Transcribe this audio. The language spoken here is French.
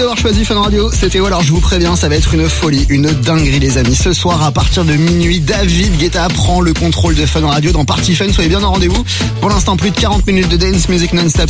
D'avoir choisi Fun Radio, c'était où? Alors je vous préviens, ça va être une folie, une dinguerie les amis. Ce soir à partir de minuit, David Guetta prend le contrôle de Fun Radio dans Party Fun, soyez bien au rendez-vous. Pour l'instant, plus de 40 minutes de dance music non-stop.